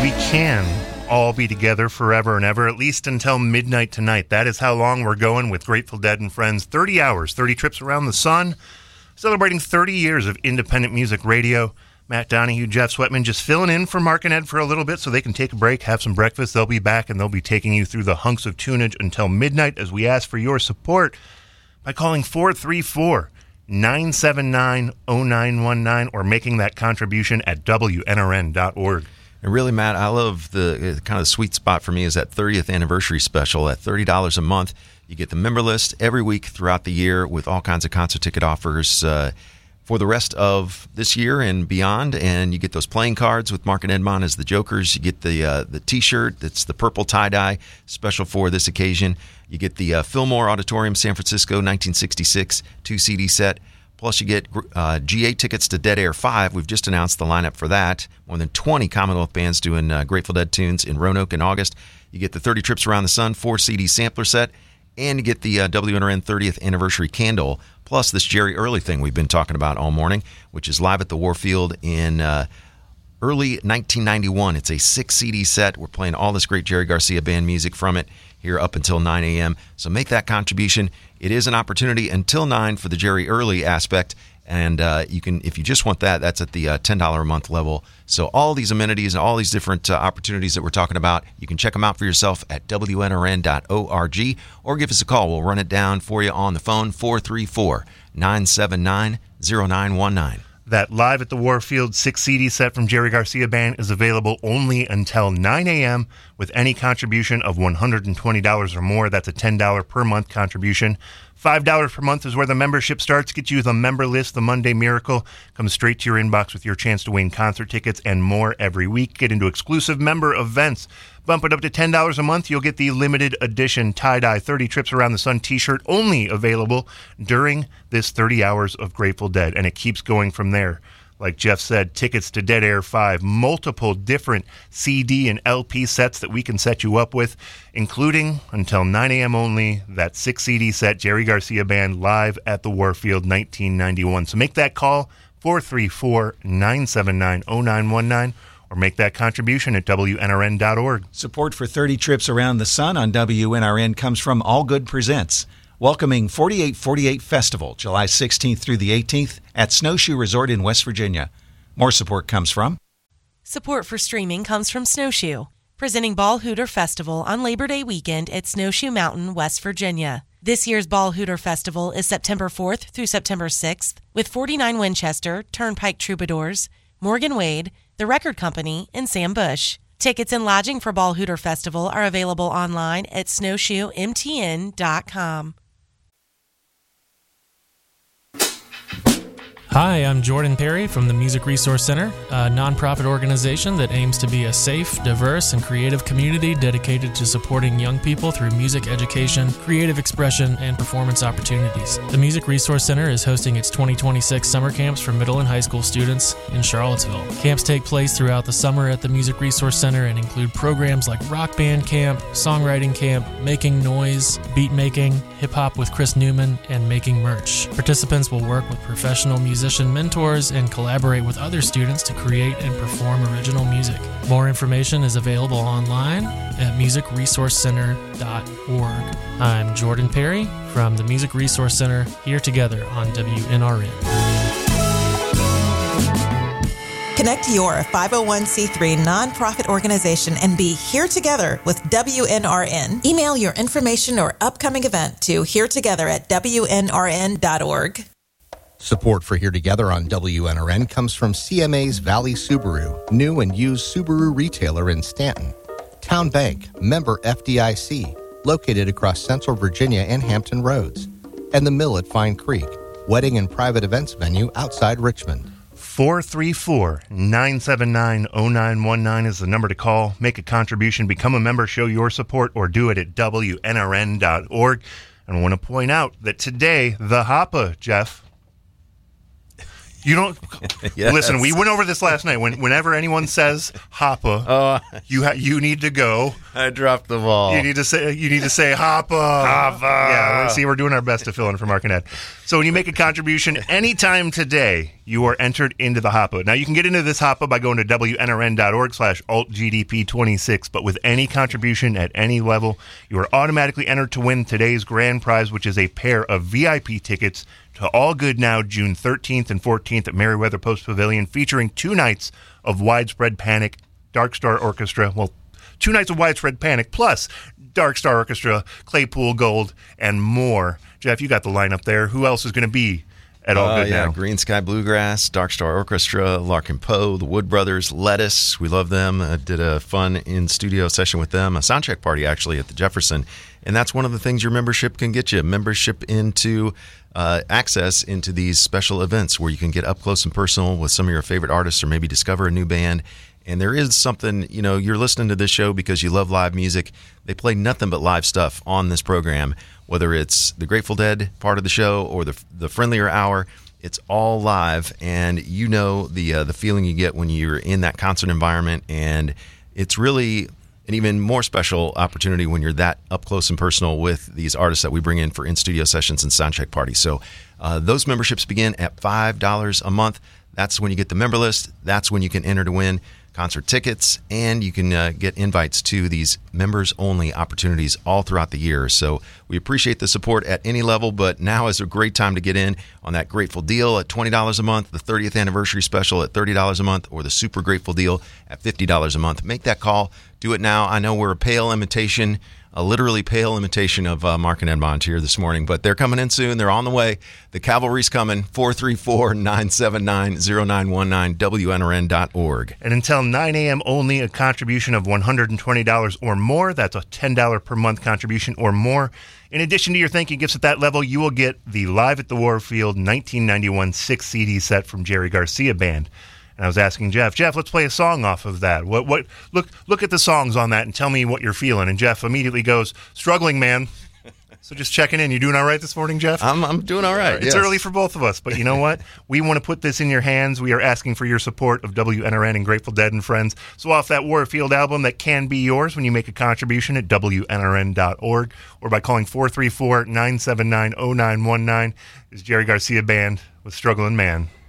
we can all be together forever and ever, at least until midnight tonight. That is how long we're going with Grateful Dead and Friends. 30 hours, 30 trips around the sun, celebrating 30 years of independent music radio. Matt Donahue, Jeff Sweatman, just filling in for Mark and Ed for a little bit so they can take a break, have some breakfast. They'll be back, and they'll be taking you through the hunks of tunage until midnight as we ask for your support by calling 434-979-0919 or making that contribution at WNRN.org. And really, Matt, I love the kind of the sweet spot for me is that 30th anniversary special at $30 a month. You get the member list every week throughout the year with all kinds of concert ticket offers for the rest of this year and beyond. And you get those playing cards with Mark and Edmond as the Jokers. You get the T-shirt that's the purple tie-dye, special for this occasion. You get the Fillmore Auditorium, San Francisco, 1966, 2-CD set. Plus, you get G8 tickets to Dead Air 5. We've just announced the lineup for that. More than 20 Commonwealth bands doing Grateful Dead tunes in Roanoke in August. You get the 30 Trips Around the Sun 4-CD sampler set. And you get the WNRN 30th Anniversary Candle. Plus, this Jerry Early thing we've been talking about all morning, which is live at the Warfield in early 1991. It's a 6-CD set. We're playing all this great Jerry Garcia band music from it here up until 9 a.m. So make that contribution. It is an opportunity until 9 for the Jerry Early aspect. And you can, if you just want that, that's at the $10 a month level. So all these amenities and all these different opportunities that we're talking about, you can check them out for yourself at WNRN.org or give us a call. We'll run it down for you on the phone, 434-979-0919. That Live at the Warfield 6-CD set from Jerry Garcia Band is available only until 9 a.m. with any contribution of $120 or more. That's a $10 per month contribution. $5 per month is where the membership starts. Get you the member list. The Monday Miracle comes straight to your inbox with your chance to win concert tickets and more every week. Get into exclusive member events. Bump it up to $10 a month. You'll get the limited edition tie-dye 30 Trips Around the Sun t-shirt, only available during this 30 hours of Grateful Dead. And it keeps going from there. Like Jeff said, tickets to Dead Air 5, multiple different CD and LP sets that we can set you up with, including, until 9 a.m. only, that 6-CD set, Jerry Garcia Band, live at the Warfield 1991. So make that call, 434-979-0919, or make that contribution at WNRN.org. Support for 30 Trips Around the Sun on WNRN comes from All Good Presents, welcoming 4848 Festival, July 16th through the 18th at Snowshoe Resort in West Virginia. More support comes from... Support for streaming comes from Snowshoe, presenting Ball Hooter Festival on Labor Day weekend at Snowshoe Mountain, West Virginia. This year's Ball Hooter Festival is September 4th through September 6th with 49 Winchester, Turnpike Troubadours, Morgan Wade, The Record Company, and Sam Bush. Tickets and lodging for Ball Hooter Festival are available online at snowshoemtn.com. Hi, I'm Jordan Perry from the Music Resource Center, a nonprofit organization that aims to be a safe, diverse, and creative community dedicated to supporting young people through music education, creative expression, and performance opportunities. The Music Resource Center is hosting its 2026 summer camps for middle and high school students in Charlottesville. Camps take place throughout the summer at the Music Resource Center and include programs like Rock Band Camp, Songwriting Camp, Making Noise, Beat Making, Hip Hop with Chris Newman, and Making Merch. Participants will work with professional musician mentors and collaborate with other students to create and perform original music. More information is available online at musicresourcecenter.org. I'm Jordan Perry from the Music Resource Center, here together on WNRN. Connect your 501c3 nonprofit organization and be here together with WNRN. Email your information or upcoming event to heretogether@WNRN.org. Support for Here Together on WNRN comes from CMA's Valley Subaru, new and used Subaru retailer in Stanton. Town Bank, member FDIC, located across Central Virginia and Hampton Roads. And the Mill at Fine Creek, wedding and private events venue outside Richmond. 434-979-0919 is the number to call. Make a contribution, become a member, show your support, or do it at WNRN.org. And I want to point out that today, the Hoppa, Jeff, You don't Yes. listen. We went over this last night. Whenever anyone says "Hoppa," you need to go. I dropped the ball. You need to say "Hoppa." Hoppa. Yeah. See, we're doing our best to fill in for Mark and Ed. So when you make a contribution anytime today, you are entered into the Hoppa. Now you can get into this Hoppa by going to WNRN.org/AltGDP26. But with any contribution at any level, you are automatically entered to win today's grand prize, which is a pair of VIP tickets to All Good Now, June 13th and 14th at Merriweather Post Pavilion, featuring 2 nights of Widespread Panic, Dark Star Orchestra. Well, 2 nights of Widespread Panic, plus Dark Star Orchestra, Claypool Gold, and more. Jeff, you got the lineup there. Who else is going to be at All Good Now? Green Sky Bluegrass, Dark Star Orchestra, Larkin Poe, the Wood Brothers, Lettuce. We love them. I did a fun in-studio session with them, a soundcheck party actually at the Jefferson. And that's one of the things your membership can get you. Membership into access into these special events where you can get up close and personal with some of your favorite artists or maybe discover a new band. And there is something, you're listening to this show because you love live music. They play nothing but live stuff on this program, whether it's the Grateful Dead part of the show or the Friendlier Hour. It's all live, and the feeling you get when you're in that concert environment. And it's really an even more special opportunity when you're that up close and personal with these artists that we bring in for in-studio sessions and soundcheck parties. So those memberships begin at $5 a month. That's when you get the member list. That's when you can enter to win concert tickets, and you can get invites to these members-only opportunities all throughout the year. So we appreciate the support at any level, but now is a great time to get in on that Grateful deal at $20 a month, the 30th anniversary special at $30 a month, or the Super Grateful deal at $50 a month. Make that call. Do it now. I know we're a literally pale imitation of Mark and Edmond here this morning, but they're coming in soon. They're on the way. The cavalry's coming. 434-979-0919, WNRN.org. And until 9 a.m. only, a contribution of $120 or more. That's a $10 per month contribution or more. In addition to your thank you gifts at that level, you will get the Live at the Warfield 1991 6-CD set from Jerry Garcia Band. And I was asking Jeff, let's play a song off of that. What? Look at the songs on that and tell me what you're feeling. And Jeff immediately goes, "Struggling, man." So just checking in. You doing all right this morning, Jeff? I'm doing all right. It's early for both of us, but you know what? We want to put this in your hands. We are asking for your support of WNRN and Grateful Dead and Friends. So off that Warfield album that can be yours when you make a contribution at WNRN.org or by calling 434-979-0919 is Jerry Garcia Band with Struggling Man.